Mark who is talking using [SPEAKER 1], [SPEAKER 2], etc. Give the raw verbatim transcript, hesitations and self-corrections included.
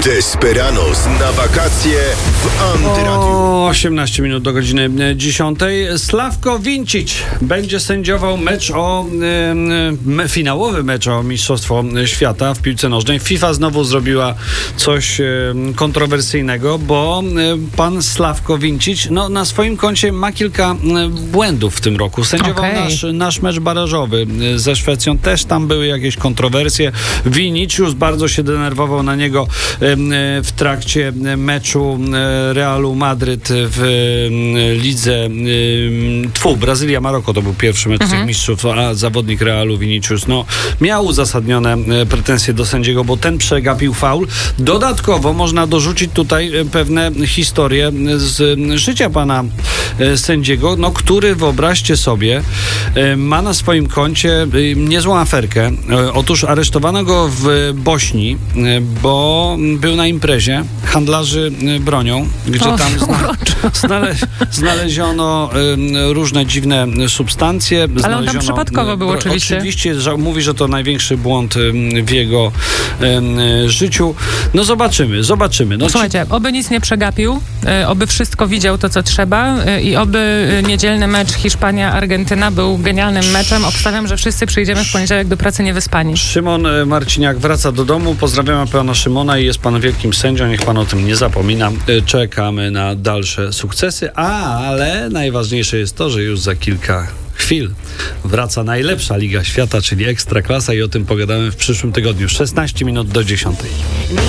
[SPEAKER 1] Desperados na wakacje w Antyradiu.
[SPEAKER 2] O osiemnaście minut do godziny dziesiątej. Sławko Vincic będzie sędziował mecz o e, finałowy mecz o Mistrzostwo Świata w piłce nożnej. FIFA znowu zrobiła coś e, kontrowersyjnego, bo e, pan Sławko Vincic no, na swoim koncie ma kilka e, błędów w tym roku. Sędziował
[SPEAKER 3] okay.
[SPEAKER 2] nasz, nasz mecz barażowy ze Szwecją. Też tam były jakieś kontrowersje. Vinicius bardzo się denerwował na niego e, w trakcie meczu Realu Madryt w lidze tfu, Brazylia-Maroko, to był pierwszy mecz mhm. tych mistrzów, a zawodnik Realu Vinicius no, miał uzasadnione pretensje do sędziego, bo ten przegapił faul. Dodatkowo można dorzucić tutaj pewne historie z życia pana sędziego, no, który, wyobraźcie sobie, ma na swoim koncie niezłą aferkę. Otóż aresztowano go w Bośni, bo był na imprezie handlarzy bronią, gdzie
[SPEAKER 3] o,
[SPEAKER 2] tam zna, znale, znaleziono y, różne dziwne substancje.
[SPEAKER 3] Ale on tam przypadkowo był oczywiście.
[SPEAKER 2] Oczywiście, że mówi, że to największy błąd y, w jego y, życiu. No zobaczymy, zobaczymy. No,
[SPEAKER 3] Słuchajcie, oby nic nie przegapił, y, oby wszystko widział to, co trzeba y, i oby y, niedzielny mecz Hiszpania-Argentyna był genialnym meczem. Obstawiam, że wszyscy przyjdziemy w poniedziałek do pracy niewyspani.
[SPEAKER 2] Szymon Marciniak wraca do domu. Pozdrawiamy pana Szymona i jest pan wielkim sędzią. Niech pan o tym nie zapomina. Czekamy na dalsze sukcesy, ale najważniejsze jest to, że już za kilka chwil wraca najlepsza Liga Świata, czyli Ekstraklasa i o tym pogadamy w przyszłym tygodniu. szesnaście minut do dziesiątej.